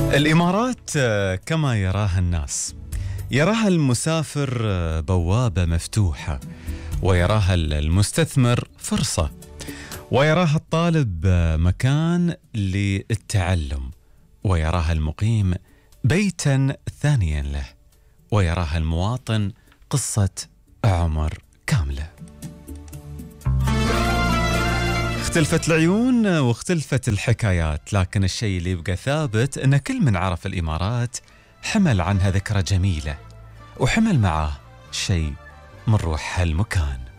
الإمارات كما يراها الناس، يراها المسافر بوابة مفتوحة، ويراها المستثمر فرصة، ويراها الطالب مكان للتعلم، ويراها المقيم بيتا ثانيا له، ويراها المواطن قصة عمر كاملة. اختلفت العيون واختلفت الحكايات، لكن الشيء اللي يبقى ثابت أن كل من عرف الإمارات حمل عنها ذكرى جميلة، وحمل معاه شيء من روح هالمكان.